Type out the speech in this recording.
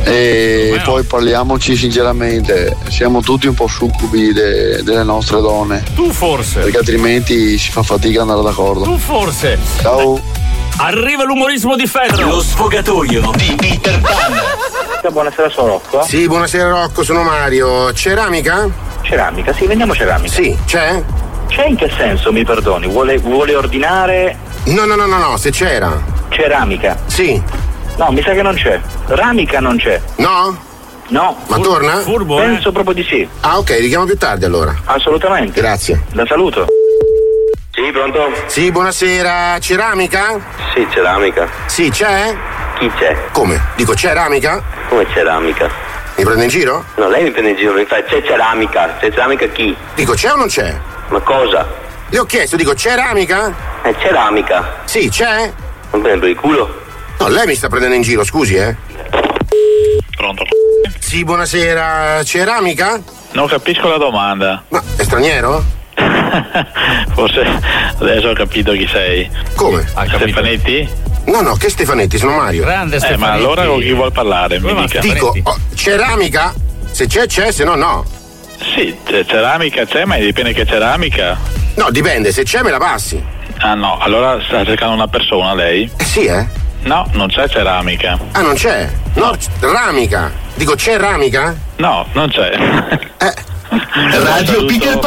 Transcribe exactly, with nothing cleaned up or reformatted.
E poi parliamoci sinceramente, siamo tutti un po' succubi de- delle nostre donne. Tu forse. Perché altrimenti si fa fatica ad andare d'accordo. Tu forse. Ciao. Arriva l'umorismo di Fedro. Lo sfogatoio di Peter Pan. Buonasera, sono Rocco. Sì, buonasera Rocco, sono Mario. Ceramica? Ceramica, sì, vendiamo ceramica. Sì, c'è? C'è in che senso, mi perdoni? Vuole, vuole ordinare? No, no, no, no, no, se c'era. Ceramica? Sì. No, mi sa che non c'è. Ramica non c'è. No? No. Ma Fur- torna? Furbo, Penso eh? proprio di sì. Ah, ok, richiamo più tardi allora. Assolutamente. Grazie. La saluto. Sì, pronto? Sì, buonasera. Ceramica? Sì, ceramica. Sì, c'è? Chi c'è? Come? Dico ceramica? Come ceramica? Mi prende in giro? No, lei mi prende in giro, mi fa c'è ceramica. C'è ceramica chi? Dico c'è o non c'è? Ma cosa? Le ho chiesto, dico ceramica? È ceramica. Sì, c'è? Non prendo per il culo? No, lei mi sta prendendo in giro, scusi, eh? Pronto? Sì, buonasera. Ceramica? Non capisco la domanda. Ma è straniero? Forse adesso ho capito chi sei. Come? Stefanetti? No, no, che Stefanetti, sono Mario. Grande Eh, Stefanetti. ma allora con chi vuol parlare? Mi dica. Dico, oh, ceramica? Se c'è, c'è, se no, no. Sì, c'è ceramica, c'è, ma dipende che ceramica. No, dipende, se c'è me la passi. Ah no, allora sta cercando una persona lei? Eh sì, eh? No, non c'è ceramica. Ah, non c'è? No, c- ramica. Dico, c'è ramica? No, non c'è. Eh. Radio Peter Pan.